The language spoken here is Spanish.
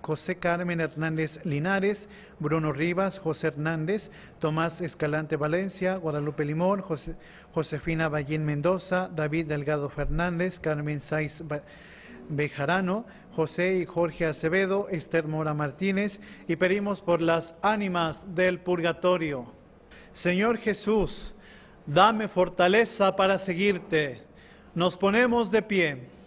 José Carmen Hernández Linares, Bruno Rivas, José Hernández, Tomás Escalante Valencia, Guadalupe Limón, Josefina Ballín Mendoza, David Delgado Fernández, Carmen Saiz Bejarano, José y Jorge Acevedo, Esther Mora Martínez, y pedimos por las ánimas del purgatorio. Señor Jesús, dame fortaleza para seguirte. Nos ponemos de pie.